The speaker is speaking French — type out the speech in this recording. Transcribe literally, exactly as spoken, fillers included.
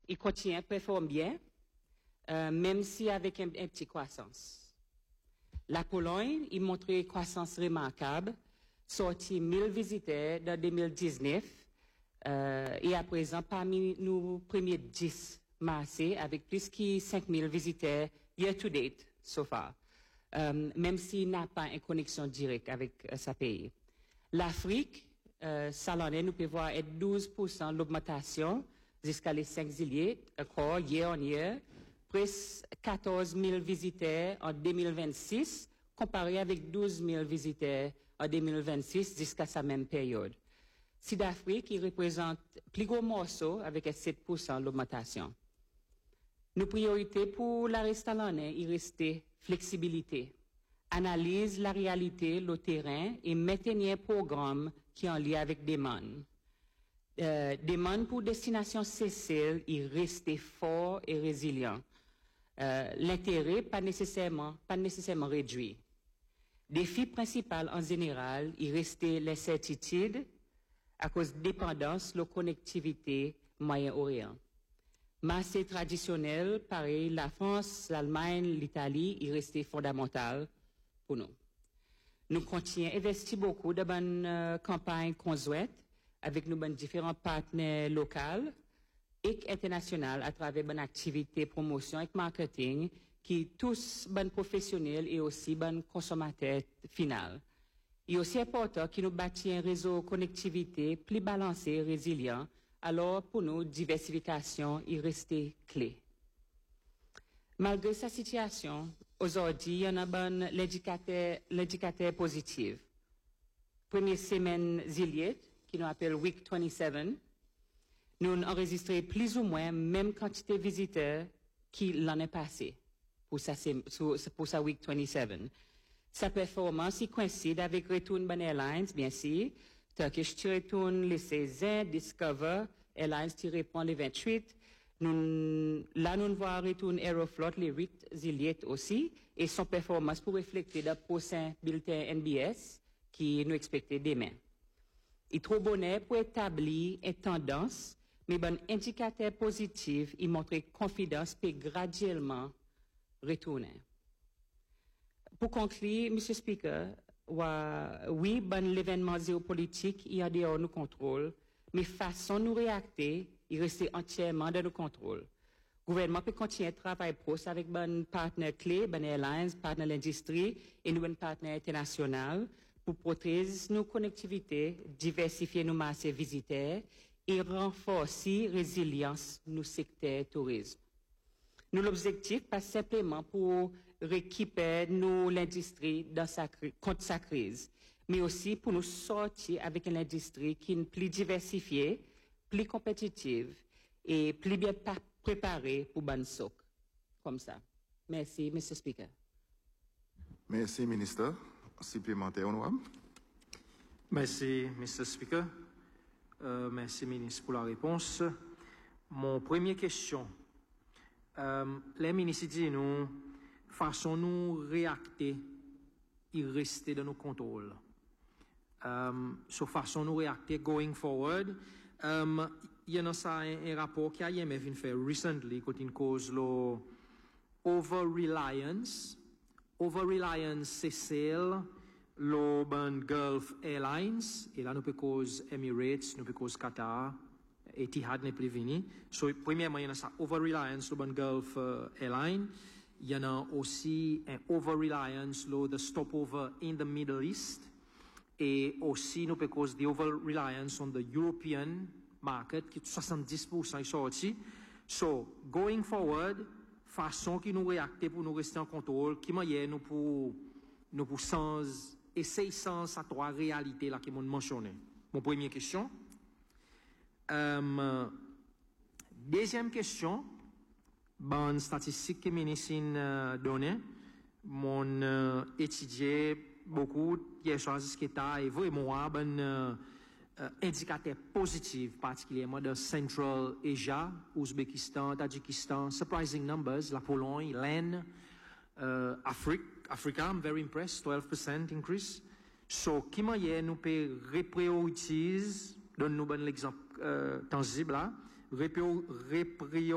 il continue à performer bien, euh, même si avec un, un petit croissance. La Pologne, il montre une croissance remarquable, sorti mille visiteurs dans deux mille dix-neuf, euh, et à présent parmi nos premiers dix marchés avec plus de cinq mille visiteurs year to date so far, euh, même s'il n'a pas une connexion directe avec euh, sa pays. L'Afrique, euh, ça l'année, nous pouvons voir être douze pour cent l'augmentation jusqu'à les cinq juillet, encore year on year, presque quatorze mille visiteurs en deux mille vingt-six, comparé avec douze mille visiteurs en deux mille vingt-six jusqu'à sa même période. Sud-Afrique, il représente plus gros morceau avec sept pour cent l'augmentation. Nos priorités pour la reste à l'année, il restait flexibilité, analyse la réalité, le terrain et maintenir un programme qui est en lien avec demande. Euh, demande pour destination Seychelles, il restait fort et résilient. Euh, l'intérêt pas nécessairement, pas nécessairement réduit. Défi principal en général, il restait l'incertitude à cause de dépendance, la connectivité Moyen-Orient. Marché traditionnel, pareil, la France, l'Allemagne, l'Italie, il restait fondamental pour nous. Nous continuons à investir beaucoup dans une euh, campagne conjointe avec nos différents partenaires locaux et internationaux à travers une activité promotion et marketing qui tous bonnes professionnels et aussi bonnes consommateurs final. Il est aussi important que nous bâtissions un réseau de connectivité plus balancé et résilient. Alors, pour nous, diversification est restée clé. Malgré sa situation, aujourd'hui, il y en a bon l'indicateur, l'indicateur positif. Première semaine juillet, qui nous appelle Week vingt-sept, nous avons enregistré plus ou moins même quantité de visiteurs qui l'année passée pour sa, pour sa Week vingt-sept. Sa performance coïncide avec retour de Airlines, bien sûr. Turkish qui retourne les seize, Discover, Airlines qui répond les vingt-huit. Nous, là, nous voyons retourner Aeroflot les huit juillet aussi, et son performance pour refléter le prochain bulletin N B S qui nous expectait demain. Il est trop bonnet pour établir une tendance, mais bon indicateur positif, il montre confidence peut graduellement retourner. Pour conclure, Monsieur Speaker, oui, bon l'événement géopolitique, il y a dehors nos contrôles, mais façon nous réacter, il reste entièrement dans nos contrôles. Le gouvernement peut continuer à travailler proche avec bon partenaires clés, bon airlines, partenaires de l'industrie et nos partenaires internationaux pour protéger nos connectivités, diversifier nos marchés visiteurs et renforcer la résilience de nos secteurs tourisme. Nous, l'objectif, pas simplement pour récupérer nous l'industrie dans sa, contre sa crise, mais aussi pour nous sortir avec une industrie qui est plus diversifiée, plus compétitive et plus bien préparée pour ban soc. Comme ça. Merci, Monsieur Speaker. Merci, Ministre. Supplémentaire honorable. Merci, Mister Speaker. Euh, merci, Ministre, pour la réponse. Mon première question. Euh, les ministres disent nous, façon nous réacter, il rester dans nos contrôles. Um, so façon nous réacter going forward. Um, il y a un, un rapport qui a été fait recently, qui cause le over-reliance. Over-reliance, c'est celle, le ben Gulf Airlines, et là nous peut cause Emirates, nous peut cause Qatar, Etihad n'est plus venu. So, premièrement, il y a ça over-reliance sur le Gulf uh, Airline. Il y en a aussi un over-reliance sur the stopover in the Middle East. Et aussi, nous peut cause the over-reliance on the European market, qui est soixante-dix pour cent sorti. So, going forward, façon qui nous réacter pour nous rester en contrôle, qui manière nous pour, nous pour sans, essayer sans à trois réalités là qui m'ont mentionné. Mon première question. Um, deuxième question, bonne statistique que ministre euh, donné, mon euh, étudié beaucoup hier soir ce qui est et vraiment bon euh, euh, indicateur positif, particulièrement de Central Asia, Ouzbékistan, Tadjikistan, surprising numbers, la Pologne, l'Inde, euh, Afrique, Africa, I'm very impressed, twelve percent increase. So, qui manière nous peut reprioritiser, donne-nous bon l'exemple euh, tangible là, reprioritiser